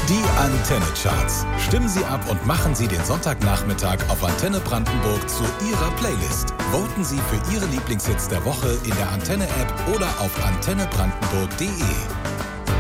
Die Antenne Charts. Stimmen Sie ab und machen Sie den Sonntagnachmittag auf Antenne Brandenburg zu Ihrer Playlist. Voten Sie für Ihre Lieblingshits der Woche in der Antenne-App oder auf antennebrandenburg.de.